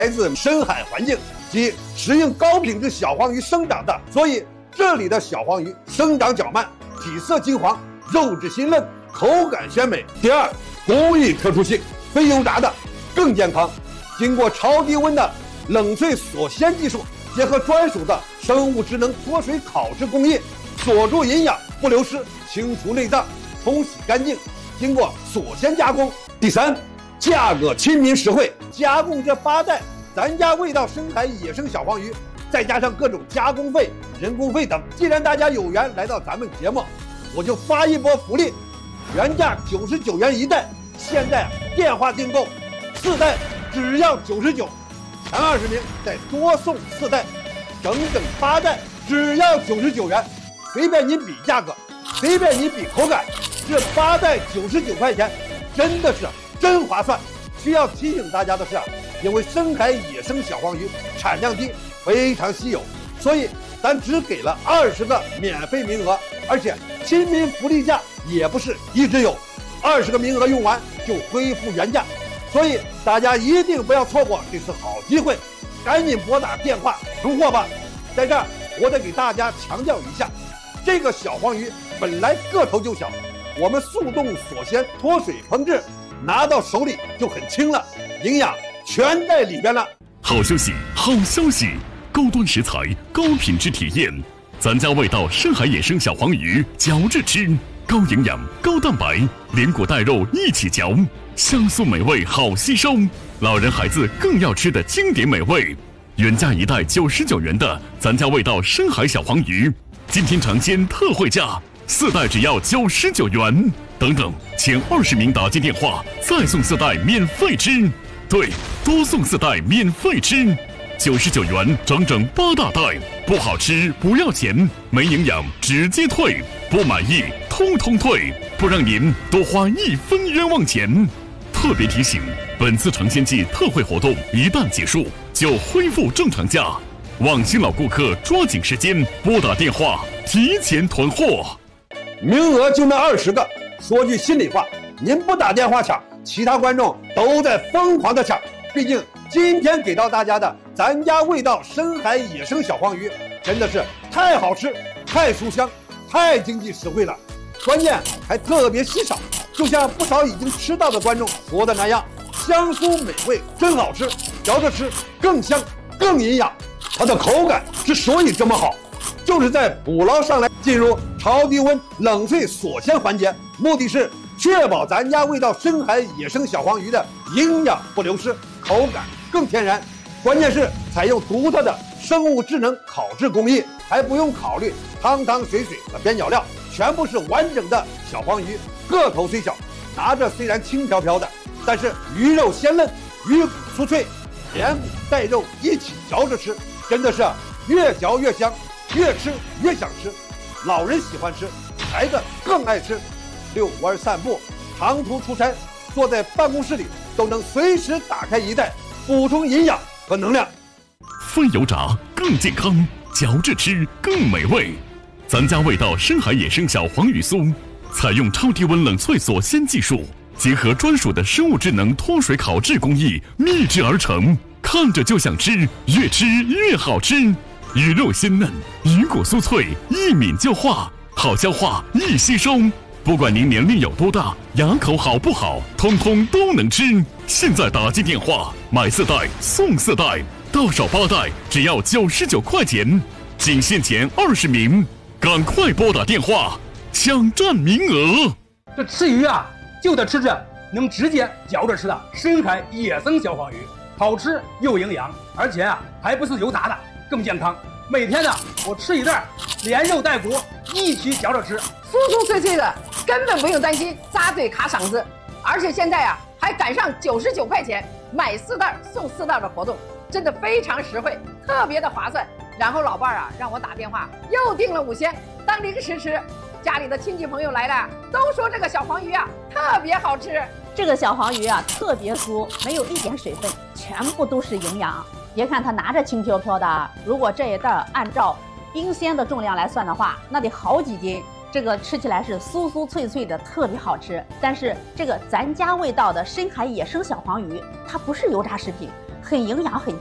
来自深海环境及适应高品质小黄鱼生长的，所以这里的小黄鱼生长较慢，体色金黄，肉质鲜嫩，口感鲜美。第二，工艺特殊性，非油炸的更健康。经过超低温的冷萃锁鲜技术，结合专属的生物智能脱水烤制工艺，锁住营养不流失，清除内脏，冲洗干净，经过锁鲜加工。第三，价格亲民实惠，加工这8袋咱家味道深海野生小黄鱼，再加上各种加工费、人工费等。既然大家有缘来到咱们节目，我就发一波福利，原价99元1袋，现在电话订购4袋只要99，前20名再多送4袋，整整8袋只要99元，随便你比价格，随便你比口感，这8袋99块钱真的是真划算。需要提醒大家的是，因为深海野生小黄鱼产量低，非常稀有，所以咱只给了20个免费名额，而且亲民福利价也不是一直有，20个名额用完就恢复原价，所以大家一定不要错过这次好机会，赶紧拨打电话囤货吧。在这儿我得给大家强调一下，这个小黄鱼本来个头就小，我们速冻锁鲜脱水烹制，拿到手里就很轻了，营养全在里边了。 好休息，好消息！高端食材，高品质体验，咱家味道深海野生小黄鱼，嚼着吃，高营养、高蛋白，连骨带肉一起嚼，香酥美味，好吸收。老人孩子更要吃的经典美味。原价1袋99元的咱家味道深海小黄鱼，今天尝鲜特惠价，4袋只要99元。等等，前20名打进电话，再送4袋免费吃。对，多送4袋免费吃，99元整整8大袋，不好吃不要钱，没营养直接退，不满意通通退，不让您多花1分冤枉钱。特别提醒，本次尝鲜季特惠活动一旦结束，就恢复正常价，望新老顾客抓紧时间拨打电话提前囤货。 名额就那20个，说句心里话，您不打电话抢，其他观众都在疯狂的抢。毕竟今天给到大家的咱家味道深海野生小黄鱼真的是太好吃，太酥香，太经济实惠了，关键还特别稀少。就像不少已经吃到的观众说的那样，香酥美味，真好吃，嚼着吃更香更营养。它的口感之所以这么好，就是在捕捞上来进入超低温冷萃锁鲜环节，目的是确保咱家味道深海野生小黄鱼的营养不流失，口感更天然。关键是采用独特的生物智能烤制工艺，还不用考虑汤汤水水的边角料，全部是完整的小黄鱼，个头虽小，拿着虽然轻飘飘的，但是鱼肉鲜嫩，鱼骨酥脆，连骨带肉一起嚼着吃，真的是越嚼越香，越吃越想吃。老人喜欢吃，孩子更爱吃。遛弯散步，长途出差，坐在办公室里都能随时打开1袋，补充营养和能量。 非油炸更健康，嚼着吃更美味。咱家味道深海野生小黄鱼酥，采用超低温冷萃锁鲜技术，结合专属的生物智能脱水烤制工艺秘制而成，看着就想吃，越吃越好吃。鱼肉鲜嫩，鱼骨酥脆，一抿就化，好消化，易吸收。不管您年龄有多大，牙口好不好，通通都能吃。现在打进电话，买4袋送4袋，到手8袋只要99块钱，仅限前20名，赶快拨打电话抢占名额。 这吃鱼啊，就得吃这能直接嚼着吃的深海野生小黄鱼，好吃又营养，而且啊还不是油炸的，更健康。每天呢，我吃1袋，连肉带骨一起嚼着吃， 酥酥脆脆的，根本不用担心扎嘴卡嗓子。而且现在啊，还赶上99块钱买4袋送4袋的活动，真的非常实惠，特别的划算。然后老伴儿啊，让我打电话又订了5箱当零食吃。家里的亲戚朋友来了，都说这个小黄鱼啊特别好吃。 这个小黄鱼啊特别酥，没有一点水分，全部都是营养。别看它拿着轻飘飘的，如果这一袋按照冰鲜的重量来算的话，那得好几斤。这个吃起来是酥酥脆脆的，特别好吃。但是这个咱家味道的深海野生小黄鱼，它不是油炸食品， 很营养，很